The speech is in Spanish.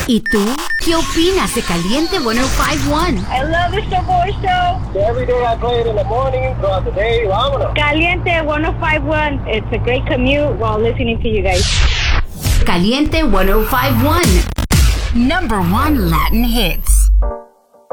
¿Y tú? ¿Qué opinas de Caliente 105.1? I love the Showboy Show. Every day I play it in the morning, throughout the day. Vámonos. Caliente 105.1. It's a great commute while listening to you guys. Caliente 105.1. Number 1 Latin hits.